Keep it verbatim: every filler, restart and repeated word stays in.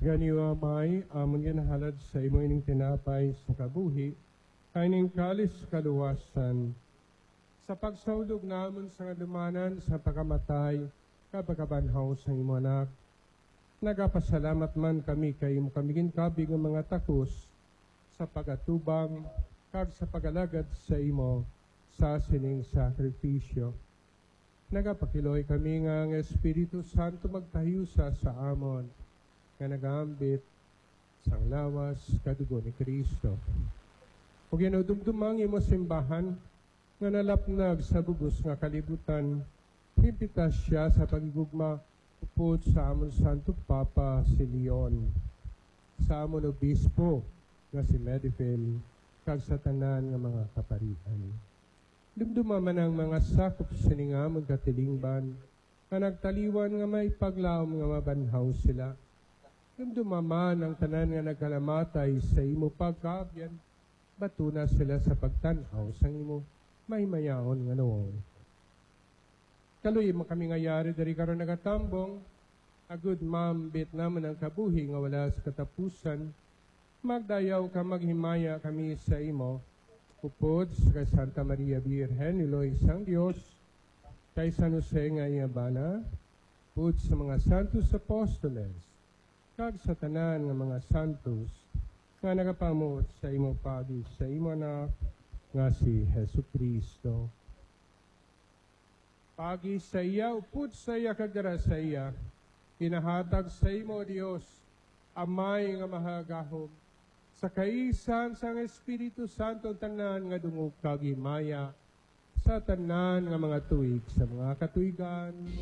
Ganiwa may amon ginahalad sa imo ining tinapay sa kabuhi, kaining kalis kaluwasan. Sa pagsaulog namon sa ngadumanan sa pagkamatay, kapagkabanhaw sa imo anak, nagapasalamat man kami kay imo kamigin kabig ng mga takos sa pagatubang, kag sa pagalagad sa imo sa sining sakripisyo. Nagapakiloy kami nga ang Espiritu Santo magtahiusa sa amon, nga nagambit sang lawas kadugo ni Kristo. Ug ginudumdumang imo simbahan nga nalapnag sa bugos nga kalibutan, himpitas siya sa pagigugma upod sa amon Santo Papa si Leon, sa amon obispo nga si Medifil, kag sa tanan nga mga kaparian. Dumduma man ang mga sakop sining amon katilingban, nga nagtaliwan nga may paglaom nga mabanhaw sila. Dumdumaman ang tanan nga nagkalamatay sa imo pagkaabyan, batuna sila sa pagtanaw sa imo may mayaon nga noong. Kaluy mo kami ngayari dari karon nagatambong, agud mambit naman ang kabuhi nga wala sa katapusan, magdayaw ka maghimaya kami sa imo, upod sa Santa Maria Virgen, Iloy sang Dios, kay San Jose nga iyabana, upod sa mga santos apostoles, kag sa tanan nga mga santos nga nagapamot sa imo pagi sa imo anak nga si Jesucristo. Pagi sa iya, upod sa iya kagdara sa iya, inahatag sa imo Dios, amay nga mahagahom, sa kaisan sang Espiritu Santo tanan nga dungog kag himaya, sa tanan nga mga tuig sa mga katuigan.